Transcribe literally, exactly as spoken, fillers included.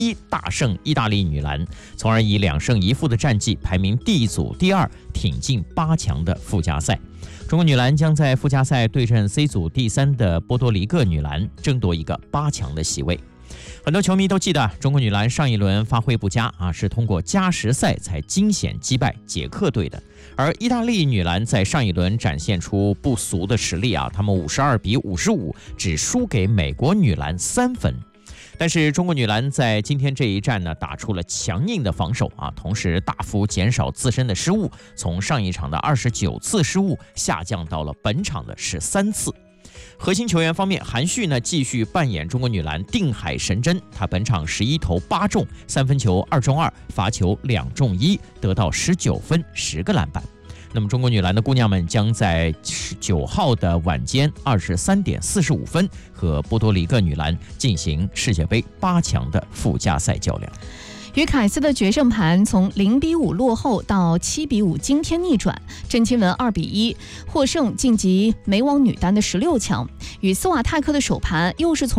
一大胜意大利女篮，从而以两胜一负的战绩排名 D 组第二，挺进八强的附加赛。中国女篮将在附加赛对阵 C 组第三的波多黎各女篮，争夺一个八强的席位。很多球迷都记得，中国女篮上一轮发挥不佳啊，是通过加时赛才惊险击败捷克队的。而意大利女篮在上一轮展现出不俗的实力啊，他们五十二比五十五只输给美国女篮三分。但是中国女篮在今天这一战呢，打出了强硬的防守啊，同时大幅减少自身的失误，从上一场的二十九次失误下降到了本场的十三次。核心球员方面，韩旭呢继续扮演中国女篮定海神针，他本场十一投八中，三分球二中二，罚球两中一，得到十九分十个篮板。那么中国女篮的姑娘们将在十九号的晚间二十三点四十五分和波多黎各女篮进行世界杯八强的附加赛较量。 与凯斯的决胜盘从零比五落后到七比五惊天逆转，郑钦文二比一获胜晋级美网女单的十六强。与斯瓦泰克的首盘又是从